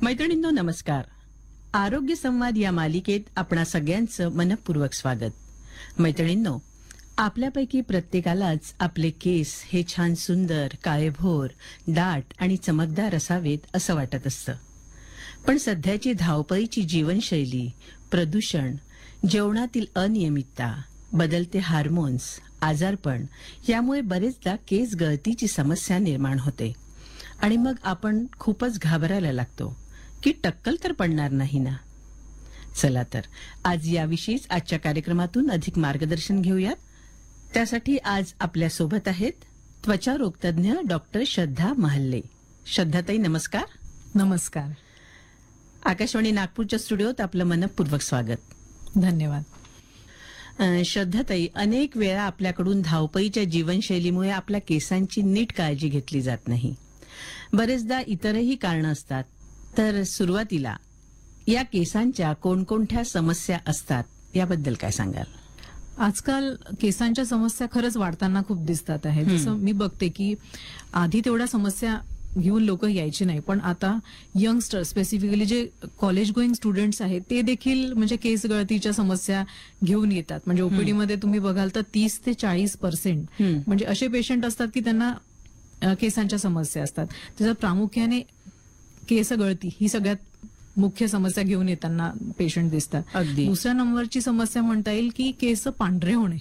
मैत्रिणींनो नमस्कार. आरोग्य संवाद या मालिकेत आपणा सगळ्यांचं मनपूर्वक स्वागत. मैत्रिणींनो, आपल्यापैकी प्रत्येकालाच आपले केस हे छान सुंदर, काळेभोर, दाट आणि चमकदार असावेत असं वाटत असतं. पण सध्याची धावपळीची जीवनशैली, प्रदूषण, जेवणातील अनियमितता, बदलते हार्मोन्स, आजारपण यामुळे बरेचदा केस गळतीची समस्या निर्माण होते. आणि मग आपण खूपच घाबरायला लागतो की टक्कल तर पडणार नाही ना. चला तर आज याविषयीच आजच्या कार्यक्रमातून अधिक मार्गदर्शन घेऊयात. त्यासाठी आज आपल्या सोबत आहेत त्वचा रोगतज्ञ डॉक्टर श्रद्धा महल्ले. श्रद्धाताई नमस्कार. नमस्कार. आकाशवाणी नागपूरच्या स्टुडिओत आपलं मनपूर्वक स्वागत. धन्यवाद. श्रद्धाताई, अनेक वेळा आपल्याकडून धावपळीच्या जीवनशैलीमुळे आपल्या केसांची नीट काळजी घेतली जात नाही. बरेचदा इतरही कारणं असतात. तर सुरुवातीला या केसांच्या कोणकोणत्या समस्या असतात याबद्दल काय सांगाल? आजकाल केसांच्या समस्या खरंच वाढताना खूप दिसतात आहे. जसं मी बघते की आधी तेवढ्या समस्या घेऊन लोक यायची नाही, पण आता यंगस्टर स्पेसिफिकली जे कॉलेज गोईंग स्टुडंट्स आहेत ते देखील म्हणजे केस गळतीच्या समस्या घेऊन येतात. म्हणजे ओपीडी मध्ये तुम्ही बघाल तर 30 ते 40% म्हणजे असे पेशंट असतात की त्यांना केसांच्या समस्या असतात. त्याच्यात प्रामुख्याने केस गळती ही सगळ्यात मुख्य समस्या घेऊन येताना पेशंट दिसतात. अगदी. दुसऱ्या नंबरची समस्या म्हणता येईल की केस पांढरे होणे.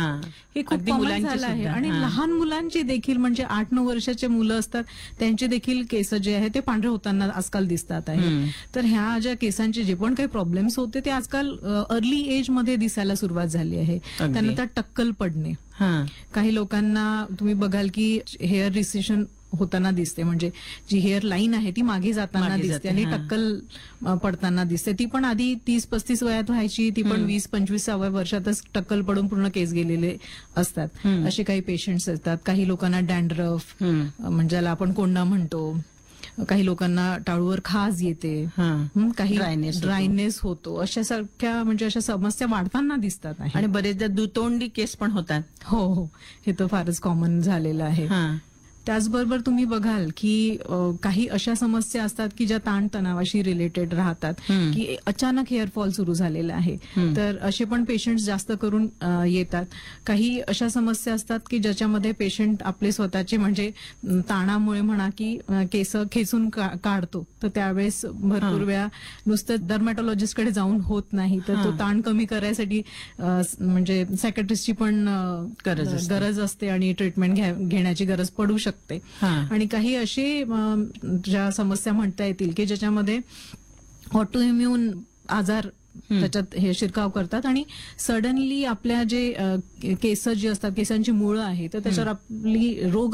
हे खूप कॉमन झालं आहे. आणि लहान मुलांची देखील म्हणजे 8-9 वर्षाचे मुलं असतात त्यांचे देखील केस जे आहे ते पांढरे होताना आजकाल दिसतात आहे. तर ह्या ज्या केसांचे जे पण काही प्रॉब्लेम्स होते ते आजकाल अर्ली एज मध्ये दिसायला सुरुवात झाली आहे. त्यानंतर टक्कल पडणे. काही लोकांना तुम्ही बघाल की हेअर रिसेशन होताना दिसते, म्हणजे जी हेअर लाईन आहे ती मागे जाताना दिसते आणि टक्कल पडताना दिसते. ती पण आधी 30-35 वयात व्हायची, ती पण 20-25व्या वर्षातच टक्कल पडून पूर्ण केस गेलेले असतात. असे काही पेशंट्स असतात. काही लोकांना डॅन्ड्रफ म्हणजे ज्याला आपण कोंडा म्हणतो, काही लोकांना टाळूवर खाज येते, काही ड्रायनेस होतो. अशा सारख्या म्हणजे अशा समस्या वाढताना दिसतात आहे. आणि बरेचदा दुतोंडी केस पण होतात. हो, हे तर फारच कॉमन झालेलं आहे. त्याचबरोबर तुम्ही बघाल की काही अशा समस्या असतात की ज्या ताणतणावाशी रिलेटेड राहतात, की अचानक हेअरफॉल सुरू झालेला आहे. तर असे पण पेशंट जास्त करून येतात. काही अशा समस्या असतात की ज्याच्यामध्ये पेशंट आपले स्वतःचे म्हणजे ताणामुळे म्हणा की केस खेचून काढतो, तर त्यावेळेस भरपूर वेळा नुसतं डर्मॅटॉलॉजिस्टकडे जाऊन होत नाही, तर तो ताण कमी करायसाठी म्हणजे सायकॅट्रिस्टची पण गरज असते आणि ट्रीटमेंट घेण्याची गरज पडू शकते. आणि काही असे ज्या समस्या म्हणता येतील की ज्याच्यामध्ये ऑटोइम्युन आजार त्याच्यात हे शिरकाव करतात आणि सडनली आपल्या जे केस जे असतात, केसांची मुळं आहे, तर त्याच्यावर आपली रोग